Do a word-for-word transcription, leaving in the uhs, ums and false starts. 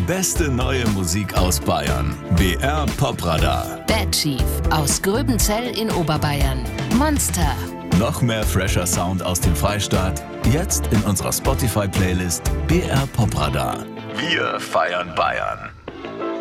beste neue Musik aus Bayern. B R Popradar. Bad Chief aus Gröbenzell in Oberbayern. Monster. Noch mehr fresher Sound aus dem Freistaat. Jetzt in unserer Spotify-Playlist B R Popradar. Wir feiern Bayern.